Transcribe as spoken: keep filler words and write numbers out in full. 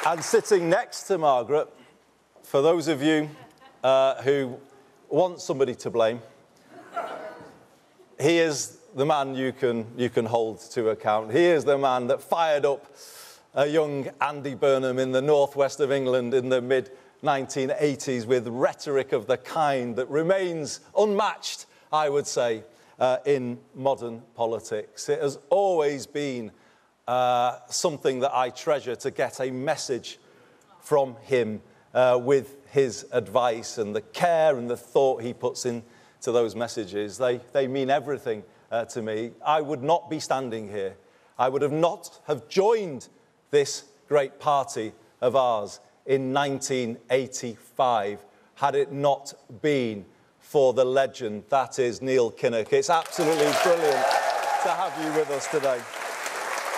And sitting next to Margaret, for those of you uh, who want somebody to blame, he is the man you can, you can hold to account. He is the man that fired up a young Andy Burnham in the northwest of England in the mid nineteen eighties with rhetoric of the kind that remains unmatched, I would say, uh, in modern politics. It has always been uh, something that I treasure to get a message from him uh, with his advice and the care and the thought he puts into those messages. They, they mean everything uh, to me. I would not be standing here. I would have not have joined this great party of ours in nineteen eighty-five had it not been for the legend that is Neil Kinnock. It's absolutely brilliant to have you with us today.